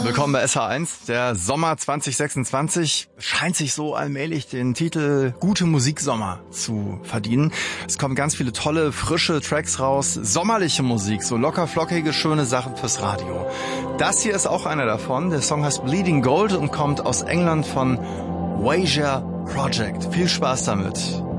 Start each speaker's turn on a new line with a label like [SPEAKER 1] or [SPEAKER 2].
[SPEAKER 1] Willkommen bei SH1. Der Sommer 2026 scheint sich so allmählich den Titel Gute Musiksommer zu verdienen. Es kommen ganz viele tolle, frische Tracks raus. Sommerliche Musik, so locker flockige, schöne Sachen fürs Radio. Das hier ist auch einer davon. Der Song heißt Bleeding Gold und kommt aus England von Wager Project. Viel Spaß damit.